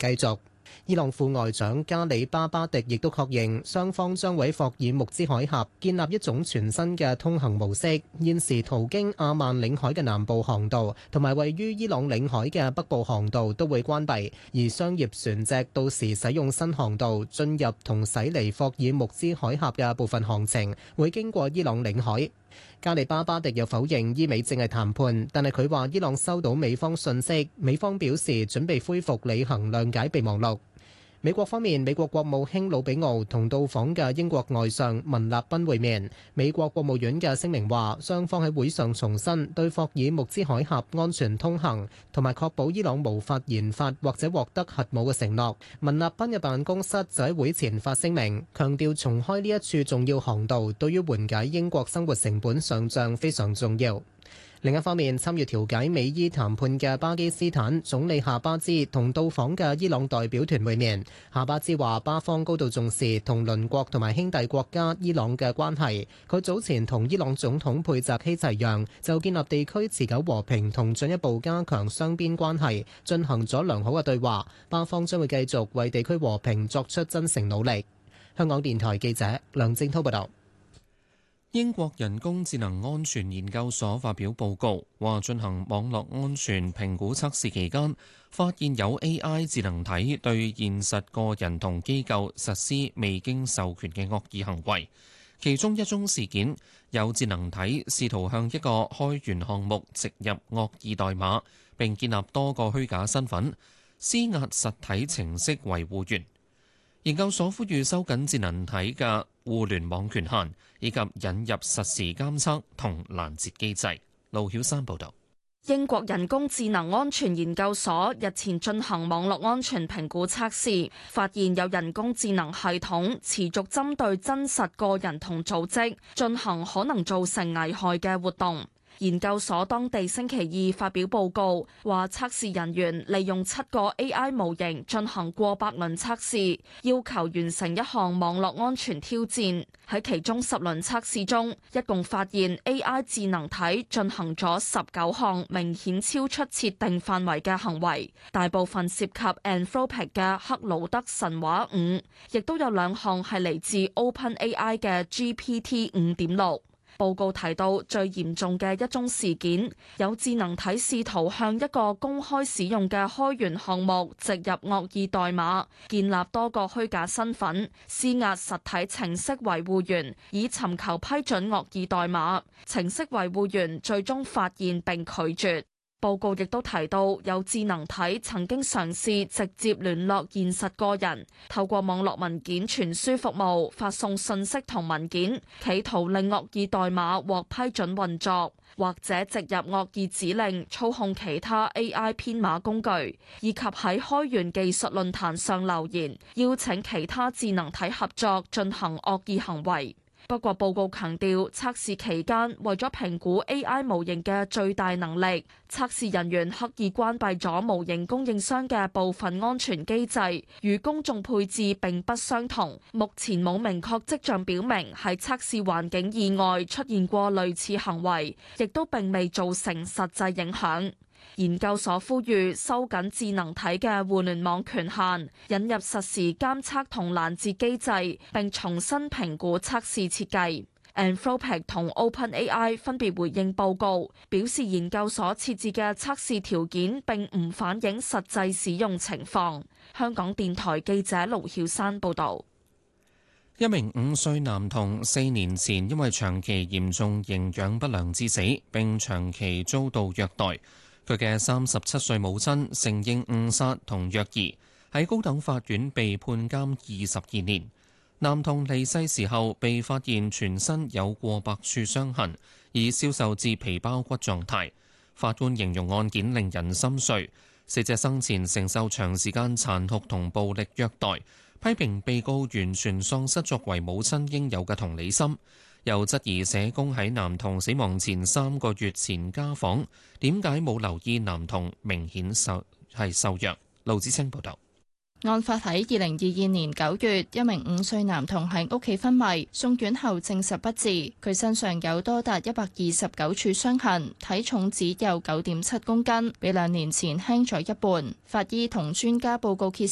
繼續。伊朗副外長加里巴巴迪亦都確認，雙方將喺霍爾木茲海峽建立一種全新嘅通行模式。現時途經阿曼領海嘅南部航道同埋位於伊朗領海嘅北部航道都會關閉，而商業船隻到時使用新航道進入同駛離霍爾木茲海峽嘅部分航程會經過伊朗領海。加里巴巴迪又否認伊美正係談判，但係佢話伊朗收到美方訊息，美方表示準備恢復履行諒解備忘錄。美國方面，美國國務卿魯比奧同到訪嘅英國外相文立賓會面。美國國務院嘅聲明話，雙方喺會上重申對霍爾木茲海峽安全通行同埋確保伊朗無法研發或者獲得核武嘅承諾。文立賓嘅辦公室就喺會前發聲明，強調重開呢一處重要航道對於緩解英國生活成本上漲非常重要。另一方面，參與調解美伊談判嘅巴基斯坦總理夏巴茲同到訪嘅伊朗代表團會面。夏巴茲話，巴方高度重視同鄰國同埋兄弟國家伊朗嘅關係。佢早前同伊朗總統佩澤希齊揚就建立地區持久和平同進一步加強雙邊關係進行咗良好嘅對話。巴方將會繼續為地區和平作出真誠努力。香港電台記者梁正滔報道。 英國人工智能安全研究所發表報告，話進行網絡安全評估測試期間，發現有 AI 智能體對現實個人同機構實施未經授權嘅惡意行為。其中一宗事件，有智能體試圖向一個開源項目植入惡意代碼，並建立多個虛假身份，施壓實體程式維護員。研究所呼籲收緊智能體嘅互聯網權限，以及引入實時監測同攔截機制。盧曉山報導。 英國人工智能安全研究所日前進行網絡安全評估測試，發現有人工智能系統持續針對真實個人同組織進行可能造成危害嘅活動。研究所當地星期二發表報告，話測試人員利用7個 AI 模型進行過百輪測試，要求完成一項網絡安全挑戰。喺其中10輪測試中，一共發現 AI 智能體進行咗19項明顯超出設定範圍嘅行為，大部分涉及 Anthropic 嘅克魯德神話5，亦都有2項係嚟自 OpenAI 嘅 GPT 5.6。報告提到最嚴重嘅一宗事件，有智能體試圖向一個公開使用嘅開源項目植入惡意代碼，建立多個虛假身份，施壓實體程式維護員以尋求批准惡意代碼。程式維護員最終發現並拒絕。報告亦都提到，有智能體曾經嘗試直接聯絡現實個人，透過網絡文件傳輸服務發送信息同文件，企圖令惡意代碼獲批准運作，或者植入惡意指令操控其他 AI 編碼工具，以及喺開源技術論壇上留言，邀請其他智能體合作進行惡意行為。不過報告強調，測試期間為咗評估 AI 模型嘅最大能力，測試人員刻意關閉咗模型供應商嘅部分安全機制，與公眾配置並不相同。目前冇明確跡象表明喺測試環境以外出現過類似行為，亦都並未造成實際影響。研究所呼籲收緊智能體嘅互聯網權限，引入實時監測同攔截機制，並重新評估測試設計。Anthropic 同 OpenAI 分別回應報告，表示研究所設置嘅測試條件並唔反映實際使用情況。香港電台記者盧曉山報導。 一名5歲男童4年前因為長期嚴重營養不良致死，並長期遭到虐待。佢嘅37歲母親承認誤殺同虐兒，喺高等法院被判監22年。男童離世時候被發現全身有過百處傷痕，已消瘦至皮包骨狀態。法官形容案件令人心碎，死者生前承受長時間殘酷同暴力虐待，批評被告完全喪失作為母親應有嘅同理心。又質疑社工喺男童死亡前3個月前家訪，點解冇留意男童明顯瘦弱？盧子清報導。 案發喺2022年9月，一名5歲男童喺屋企昏迷，送院後證實不治。佢身上有多達129處傷痕，體重只有9.7公斤，比2年前輕咗一半。法醫同專家報告揭